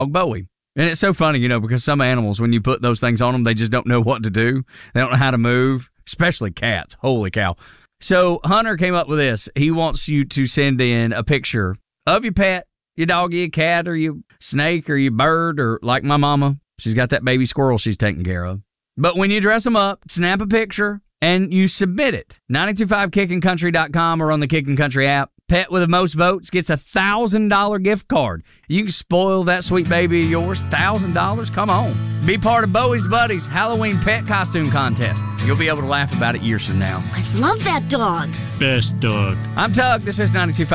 Bowie. And it's so funny, because some animals, when you put those things on them, they just don't know what to do. They don't know how to move, especially cats. Holy cow. So Hunter came up with this. He wants you to send in a picture of your pet, your doggy, your cat, or your snake, or your bird, or like my mama. She's got that baby squirrel she's taking care of. But when you dress them up, snap a picture, and you submit it. 925kickincountry.com or on the Kickin' Country app. Pet with the most votes gets a $1,000 gift card. You can spoil that sweet baby of yours. $1,000? Come on. Be part of Bowie's Buddies Halloween pet costume contest. You'll be able to laugh about it years from now. I love that dog. Best dog. I'm Tug. This is 925.